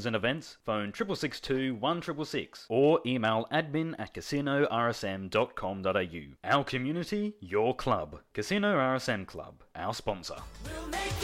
and events, phone 6662 1666 or email admin@casinorsm.com.au. Our community, your club. Casino RSM Club, our sponsor.